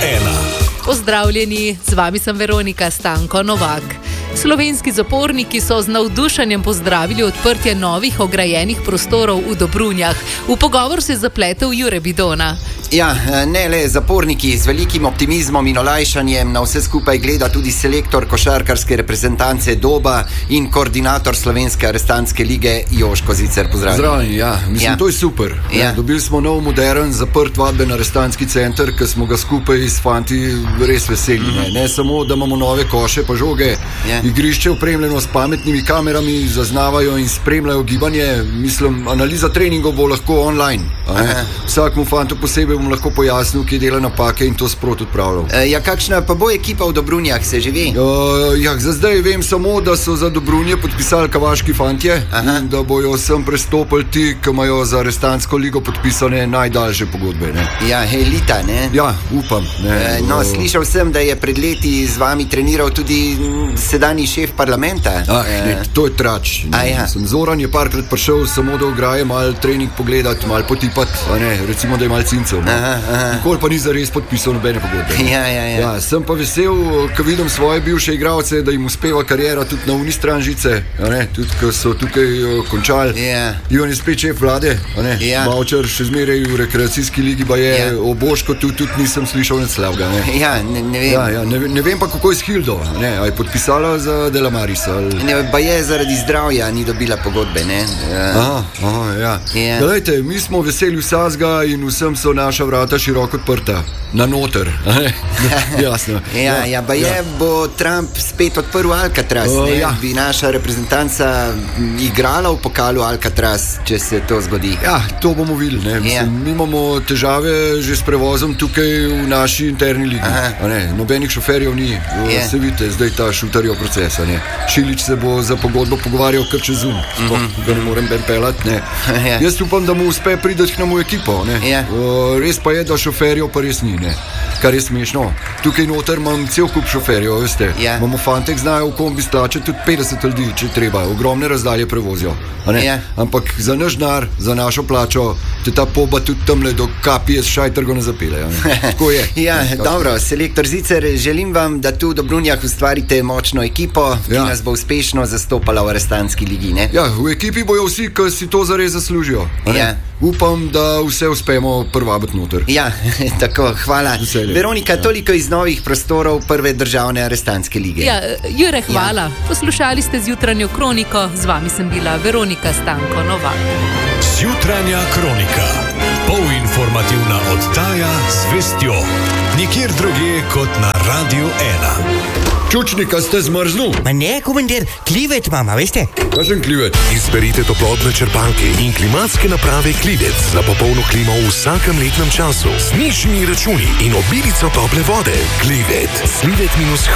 1. Pozdravljeni, z vami sem Veronika Stanko Novak. Slovenski zaporniki so z navdušenjem pozdravili odprtje novih ograjenih prostorov v Dobrunjah. V pogovor se je zapletel Jure Bidona. Ja, ne le zaporniki, z velikim optimizmom in olajšanjem na vse skupaj gleda tudi selektor košarkarske reprezentance Doba in koordinator Slovenske arestantske lige Joško Zicer. Pozdravljeni, mislim, to je super. Dobili smo nov, modern, zaprt vadben arestantski center, ki smo ga skupaj s fanti res veseli. Ne samo, da imamo nove koše pa žoge, igrišče opremljeno s pametnimi kamerami, zaznavajo in spremljajo gibanje. Mislim, analiza treningov bo lahko online. Vsakmu fantu posebej bom lahko pojasnil, ki dela napake in to sprot odpravljal. Kakšna pa bo ekipa v Dobrunjah, se že ve? Za zdaj vem samo, da so za Dobrunje podpisali kavaški fantje in da bojo sem prestopili ti, ki imajo za arestantsko ligo podpisane najdaljše pogodbe. Ne? Elita, ne? Ja, upam. Ne? Slišal sem, da je pred leti z vami treniral tudi sedanji šef parlamenta. To je trač. Zoran je parkrat prišel samo do ograje, malo trening pogledati, malo potipati, recimo, da je malo cincev. Nikoli pa ni zares podpisal nobene pogodbe. Sem pa vesel, ko vidim svoje bivše igralce, da jim uspeva karijera tudi na uni stranžice, tudi ko so tukaj končali. Ivan je spet šef vlade, Bavčar še zmeraj v rekreacijski ligi, pa je o Boško tudi nisem slišal nič slabega. Ne vem pa, kako je s Hildo, a je podpisala za Delamaris. Pa je zaradi zdravja ni dobila pogodbe, ne? Glejte, mi smo veseli vsazga in vsem so naša vrata široko odprta. Na noter. Jasno. Bo Trump spet odprl Alcatraz, bi naša reprezentanca igrala v pokalu Alcatraz, če se to zgodi. To bomo videli. Mi imamo težave že s prevozom tukaj v naši interni ligi. Nobenih šoferjev ni. Se vidite, zdaj ta šutarjev proces. Šilič se bo za pogodbo pogovarjal kar čez Zoom. Ga ne morem ben pelati. Jaz upam, da mu uspe prideti k nam v ekipo. Res pa je, da šoferjev pa res ni. Kar je smešno. Tukaj noter imam cel kup šoferjev, veste. Imamo fantek, znajo v kombi stlačiti tudi 50 ljudi, če treba. Ogromne razdalje prevozijo. Ampak za naš denar, za našo plačo, te ta poba tudi tamle do kapije s šajtrgo ne zapelje. Tako je. Dobro, selektor Zicer, želim vam, da tu v Dobrunjah ustvarite močno ekipo, ki nas bo uspešno zastopala v arestantski ligi. V ekipi bojo vsi, ki si to zares zaslužijo. Upam, da vse uspemo prvabiti noter. Tako, hvala. Veronika, toliko iz novih prostorov prve državne arestantske lige. Jure, hvala. Poslušali ste Zjutranjo kroniko, z vami sem bila Veronika Stanko Novak. Zjutranja kronika. Polinformativna oddaja z vestjo. Nikjer drugje kot na Radio 1. Čučnika ste zmrznul? Ne, komandir, klivet mama, veste? Kakšen klivet? Izberite toplotne črpalke in klimatske naprave Klivec za popolno klimo v vsakem letnem času. Z nižjimi računi in obilico tople vode. Klivet.